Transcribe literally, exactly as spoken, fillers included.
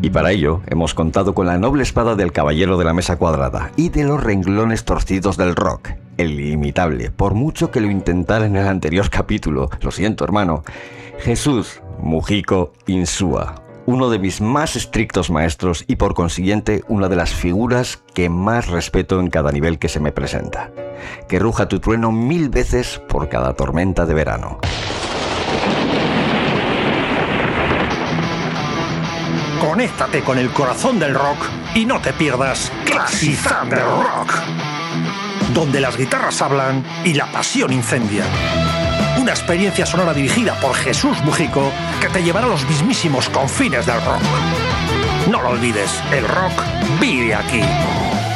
Y para ello hemos contado con la noble espada del caballero de la mesa cuadrada y de los renglones torcidos del rock, el inimitable, por mucho que lo intentara en el anterior capítulo, lo siento hermano, Jesús Mujico Insúa, uno de mis más estrictos maestros y por consiguiente una de las figuras que más respeto en cada nivel que se me presenta. Que ruja tu trueno mil veces por cada tormenta de verano. Conéctate con el corazón del rock y no te pierdas Classic Thunder Rock, donde las guitarras hablan y la pasión incendia. Una experiencia sonora dirigida por Jesús Mujico que te llevará a los mismísimos confines del rock. No lo olvides, el rock vive aquí.